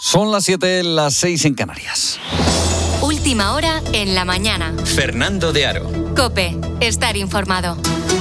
Son las 7, las 6 en Canarias. Última hora en la mañana. Fernando de Aro. COPE. Estar informado.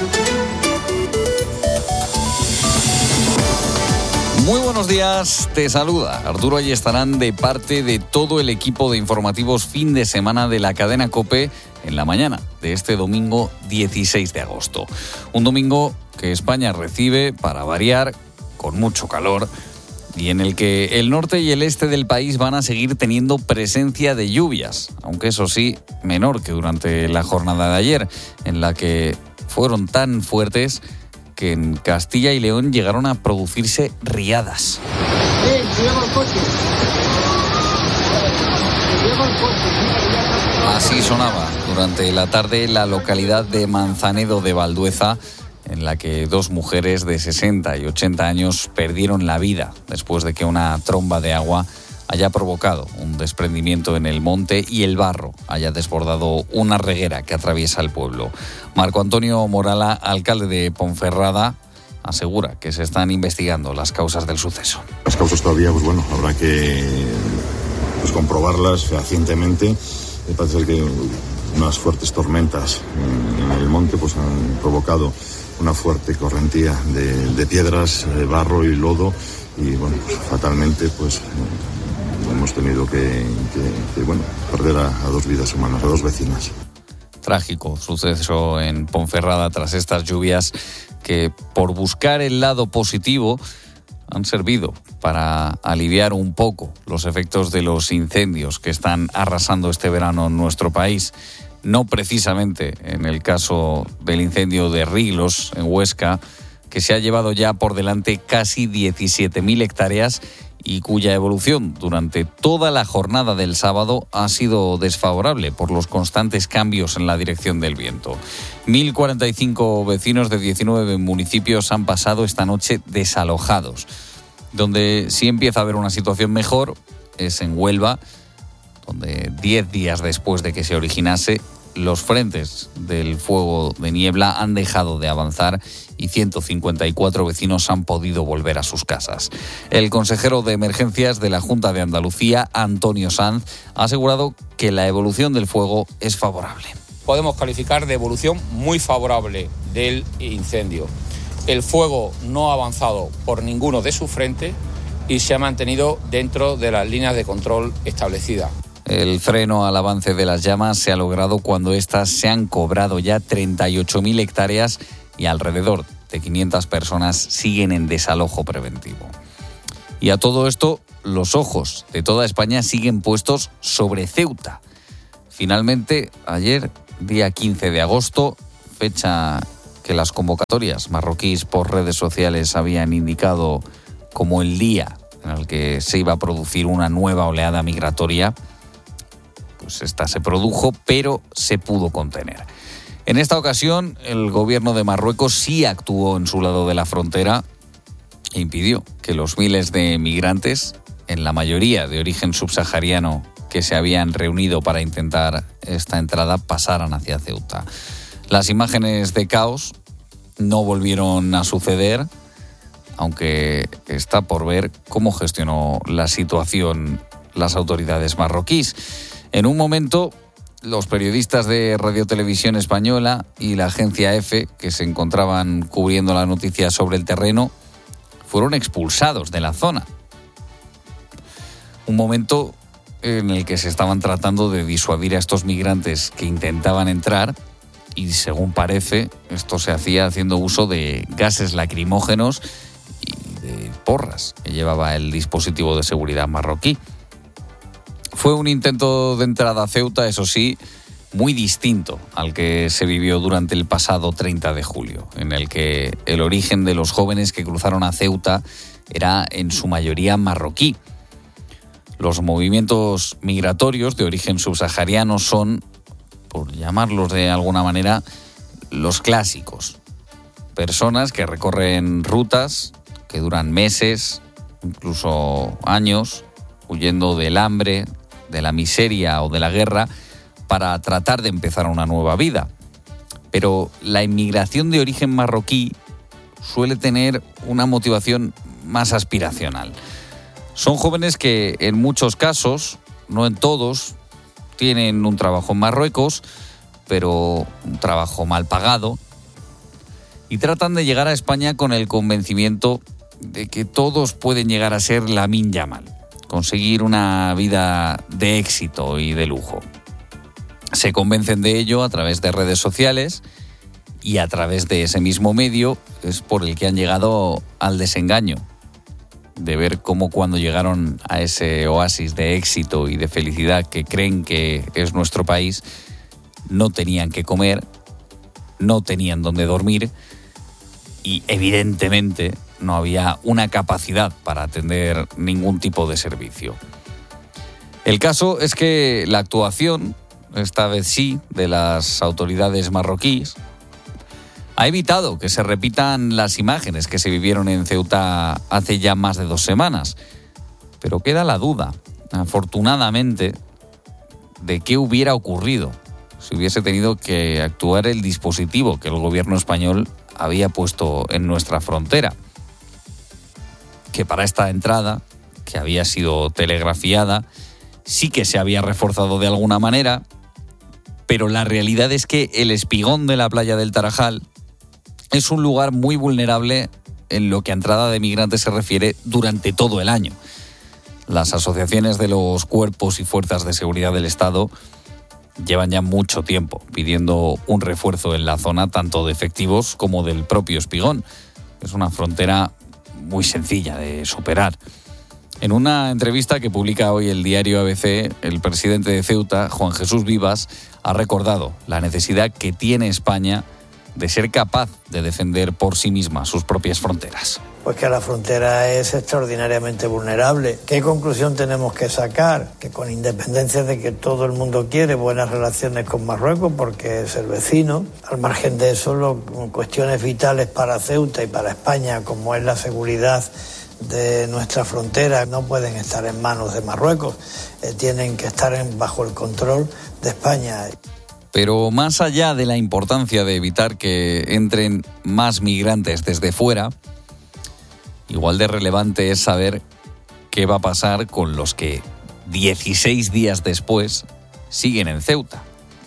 Muy buenos días, te saluda Arturo Ayestarán de parte de todo el equipo de informativos fin de semana de la cadena COPE en la mañana de este domingo 16 de agosto. Un domingo que España recibe, para variar, con mucho calor y en el que el norte y el este del país van a seguir teniendo presencia de lluvias, aunque eso sí, menor que durante la jornada de ayer, en la que fueron tan fuertes que en Castilla y León llegaron a producirse riadas. Así sonaba durante la tarde la localidad de Manzanedo de Valdueza, en la que dos mujeres de 60 y 80 años perdieron la vida después de que una tromba de agua haya provocado un desprendimiento en el monte y el barro haya desbordado una reguera que atraviesa el pueblo. Marco Antonio Morala, alcalde de Ponferrada, asegura que se están investigando las causas del suceso. Las causas todavía, habrá que comprobarlas fehacientemente. Me parece ser que unas fuertes tormentas en el monte han provocado una fuerte correntía de piedras, de barro y lodo y fatalmente hemos tenido que perder a dos vidas humanas, a dos vecinas. Trágico suceso en Ponferrada tras estas lluvias que, por buscar el lado positivo, han servido para aliviar un poco los efectos de los incendios que están arrasando este verano en nuestro país. No precisamente en el caso del incendio de Riglos, en Huesca, que se ha llevado ya por delante casi 17.000 hectáreas y cuya evolución durante toda la jornada del sábado ha sido desfavorable por los constantes cambios en la dirección del viento. 1.045 vecinos de 19 municipios han pasado esta noche desalojados. Donde sí empieza a haber una situación mejor es en Huelva, donde 10 días después de que se originase, los frentes del fuego de niebla han dejado de avanzar y 154 vecinos han podido volver a sus casas. El consejero de Emergencias de la Junta de Andalucía, Antonio Sanz, ha asegurado que la evolución del fuego es favorable. Podemos calificar de evolución muy favorable del incendio. El fuego no ha avanzado por ninguno de sus frentes y se ha mantenido dentro de las líneas de control establecidas. El freno al avance de las llamas se ha logrado cuando éstas se han cobrado ya 38.000 hectáreas y alrededor de 500 personas siguen en desalojo preventivo. Y a todo esto, los ojos de toda España siguen puestos sobre Ceuta. Finalmente, ayer, día 15 de agosto, fecha que las convocatorias marroquíes por redes sociales habían indicado como el día en el que se iba a producir una nueva oleada migratoria, esta se produjo, pero se pudo contener. En esta ocasión, el gobierno de Marruecos sí actuó en su lado de la frontera e impidió que los miles de migrantes, en la mayoría de origen subsahariano, que se habían reunido para intentar esta entrada, pasaran hacia Ceuta. Las imágenes de caos no volvieron a suceder, aunque está por ver cómo gestionó la situación las autoridades marroquíes. En un momento, los periodistas de Radio Televisión Española y la agencia EFE, que se encontraban cubriendo la noticia sobre el terreno, fueron expulsados de la zona. Un momento en el que se estaban tratando de disuadir a estos migrantes que intentaban entrar y, según parece, esto se hacía haciendo uso de gases lacrimógenos y de porras que llevaba el dispositivo de seguridad marroquí. Fue un intento de entrada a Ceuta, eso sí, muy distinto al que se vivió durante el pasado 30 de julio, en el que el origen de los jóvenes que cruzaron a Ceuta era en su mayoría marroquí. Los movimientos migratorios de origen subsahariano son, por llamarlos de alguna manera, los clásicos. Personas que recorren rutas que duran meses, incluso años, huyendo del hambre, de la miseria o de la guerra para tratar de empezar una nueva vida. Pero la inmigración de origen marroquí suele tener una motivación más aspiracional. Son jóvenes que en muchos casos, no en todos, tienen un trabajo en Marruecos, pero un trabajo mal pagado, y tratan de llegar a España con el convencimiento de que todos pueden llegar a ser Lamine Yamal, conseguir una vida de éxito y de lujo. Se convencen de ello a través de redes sociales y a través de ese mismo medio es por el que han llegado al desengaño de ver cómo cuando llegaron a ese oasis de éxito y de felicidad que creen que es nuestro país, no tenían que comer, no tenían dónde dormir y evidentemente no había una capacidad para atender ningún tipo de servicio. El caso es que la actuación, esta vez sí, de las autoridades marroquíes, ha evitado que se repitan las imágenes que se vivieron en Ceuta hace ya más de 2 semanas. Pero queda la duda, afortunadamente, de qué hubiera ocurrido si hubiese tenido que actuar el dispositivo que el gobierno español había puesto en nuestra frontera. Que para esta entrada, que había sido telegrafiada, sí que se había reforzado de alguna manera, pero la realidad es que el espigón de la playa del Tarajal es un lugar muy vulnerable en lo que a entrada de migrantes se refiere durante todo el año. Las asociaciones de los cuerpos y fuerzas de seguridad del Estado llevan ya mucho tiempo pidiendo un refuerzo en la zona, tanto de efectivos como del propio espigón. Es una frontera muy sencilla de superar. En una entrevista que publica hoy el diario ABC, el presidente de Ceuta, Juan Jesús Vivas, ha recordado la necesidad que tiene España de ser capaz de defender por sí misma sus propias fronteras. Pues que la frontera es extraordinariamente vulnerable. ¿Qué conclusión tenemos que sacar? Que con independencia de que todo el mundo quiere buenas relaciones con Marruecos porque es el vecino, al margen de eso, cuestiones vitales para Ceuta y para España, como es la seguridad de nuestra frontera, no pueden estar en manos de Marruecos, tienen que estar bajo el control de España. Pero más allá de la importancia de evitar que entren más migrantes desde fuera, igual de relevante es saber qué va a pasar con los que 16 días después siguen en Ceuta.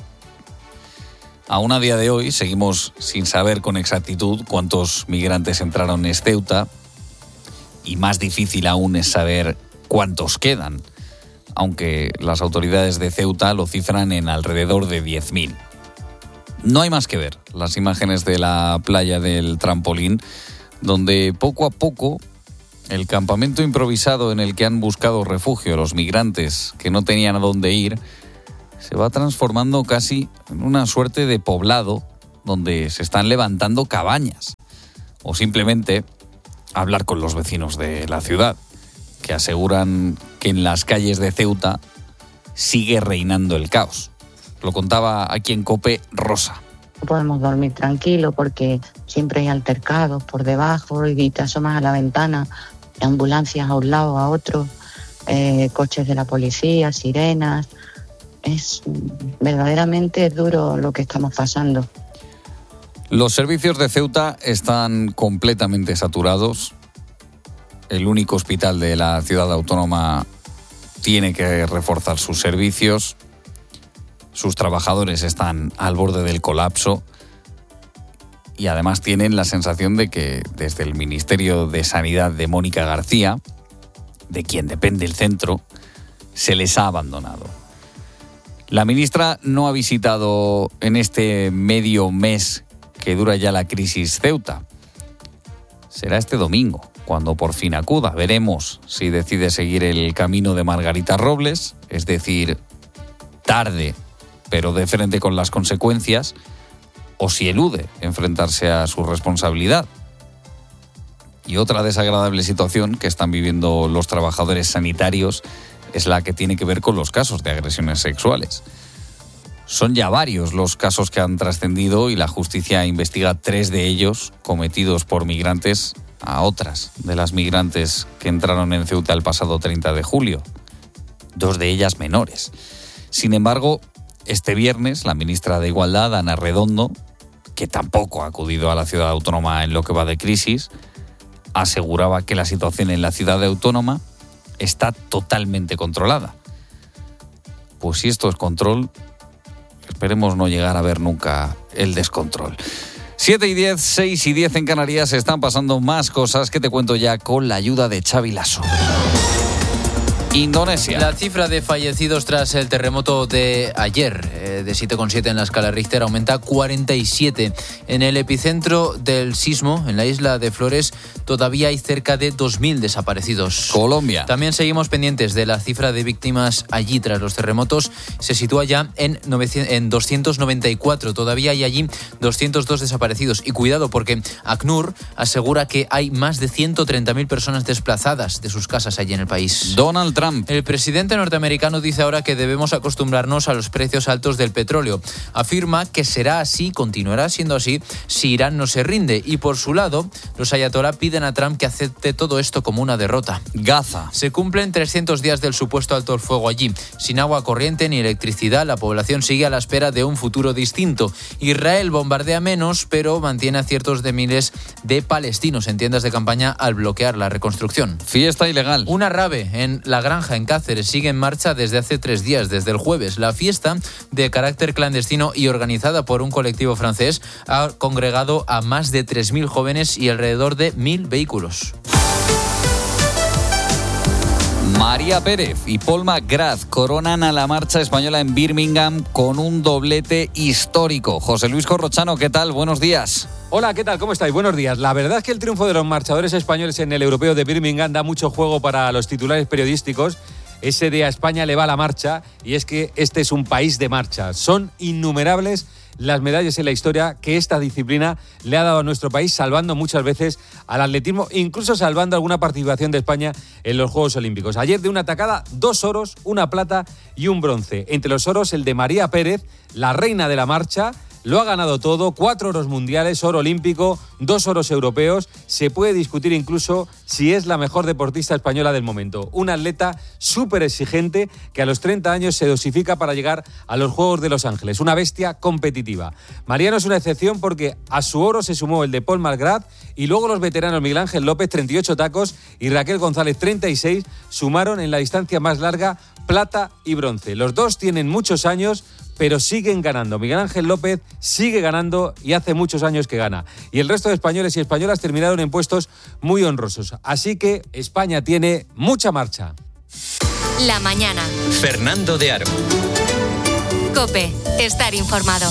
Aún a día de hoy seguimos sin saber con exactitud cuántos migrantes entraron en Ceuta y más difícil aún es saber cuántos quedan, aunque las autoridades de Ceuta lo cifran en alrededor de 10.000. No hay más que ver las imágenes de la playa del Trampolín, donde poco a poco el campamento improvisado en el que han buscado refugio los migrantes que no tenían a dónde ir se va transformando casi en una suerte de poblado donde se están levantando cabañas o simplemente hablar con los vecinos de la ciudad, que aseguran que en las calles de Ceuta sigue reinando el caos. Lo contaba aquí en COPE Rosa. No podemos dormir tranquilos porque siempre hay altercados por debajo y te asomas a la ventana, ambulancias a un lado, a otro, coches de la policía, sirenas. Es verdaderamente duro lo que estamos pasando. Los servicios de Ceuta están completamente saturados. El único hospital de la ciudad autónoma tiene que reforzar sus servicios. Sus trabajadores están al borde del colapso y además tienen la sensación de que desde el Ministerio de Sanidad de Mónica García, de quien depende el centro, se les ha abandonado. La ministra no ha visitado en este medio mes que dura ya la crisis Ceuta. Será este domingo cuando por fin acuda. Veremos si decide seguir el camino de Margarita Robles, es decir, tarde, pero de frente con las consecuencias, o si elude enfrentarse a su responsabilidad. Y otra desagradable situación que están viviendo los trabajadores sanitarios es la que tiene que ver con los casos de agresiones sexuales. Son ya varios los casos que han trascendido y la justicia investiga 3 de ellos cometidos por migrantes a otras de las migrantes que entraron en Ceuta el pasado 30 de julio. 2 de ellas menores. Sin embargo, este viernes la ministra de Igualdad, Ana Redondo, que tampoco ha acudido a la ciudad autónoma en lo que va de crisis, aseguraba que la situación en la ciudad autónoma está totalmente controlada. Pues si esto es control, esperemos no llegar a ver nunca el descontrol. 7:10, 6:10 en Canarias, están pasando más cosas que te cuento ya con la ayuda de Xavi Lasso. Indonesia. La cifra de fallecidos tras el terremoto de ayer, de 7,7 en la escala Richter, aumenta a 47. En el epicentro del sismo, en la isla de Flores, todavía hay cerca de 2.000 desaparecidos. Colombia. También seguimos pendientes de la cifra de víctimas allí tras los terremotos. Se sitúa ya en 294. Todavía hay allí 202 desaparecidos. Y cuidado, porque ACNUR asegura que hay más de 130.000 personas desplazadas de sus casas allí en el país. Donald Trump. El presidente norteamericano dice ahora que debemos acostumbrarnos a los precios altos del petróleo. Afirma que será así, continuará siendo así, si Irán no se rinde. Y por su lado, los ayatolá piden a Trump que acepte todo esto como una derrota. Gaza. Se cumplen 300 días del supuesto alto el fuego allí. Sin agua corriente ni electricidad, la población sigue a la espera de un futuro distinto. Israel bombardea menos, pero mantiene a cientos de miles de palestinos en tiendas de campaña al bloquear la reconstrucción. Fiesta ilegal. Una rave en la granja en Cáceres sigue en marcha desde hace 3 días, desde el jueves. La fiesta, de carácter clandestino y organizada por un colectivo francés, ha congregado a más de 3.000 jóvenes y alrededor de 1.000 vehículos. María Pérez y Paul McGrath coronan a la marcha española en Birmingham con un doblete histórico. José Luis Corrochano, ¿qué tal? Buenos días. Hola, ¿qué tal? ¿Cómo estáis? Buenos días. La verdad es que el triunfo de los marchadores españoles en el Europeo de Birmingham da mucho juego para los titulares periodísticos. Ese de a España le va la marcha, y es que este es un país de marcha. Son innumerables las medallas en la historia que esta disciplina le ha dado a nuestro país, salvando muchas veces al atletismo, incluso salvando alguna participación de España en los Juegos Olímpicos. Ayer de una tacada, 2 oros, una plata y un bronce. Entre los oros, el de María Pérez, la reina de la marcha. Lo ha ganado todo, 4 oros mundiales, oro olímpico, 2 oros europeos. Se puede discutir incluso si es la mejor deportista española del momento. Una atleta súper exigente que a los 30 años se dosifica para llegar a los Juegos de Los Ángeles. Una bestia competitiva. Mariano es una excepción porque a su oro se sumó el de Paul McGrath y luego los veteranos Miguel Ángel López, 38 tacos, y Raquel González, 36, sumaron en la distancia más larga plata y bronce. Los dos tienen muchos años, pero siguen ganando. Miguel Ángel López sigue ganando y hace muchos años que gana. Y el resto de españoles y españolas terminaron en puestos muy honrosos. Así que España tiene mucha marcha. La mañana. Fernando de Aro. COPE. Estar informado.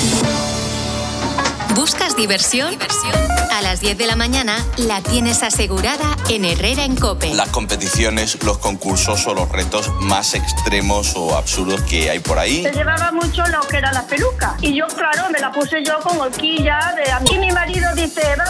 ¿Buscas diversión? A las 10 de la mañana la tienes asegurada en Herrera en COPE. Las competiciones, los concursos o los retos más extremos o absurdos que hay por ahí. Se llevaba mucho lo que era la peluca. Y yo, claro, me la puse yo con horquilla. Y mi marido dice...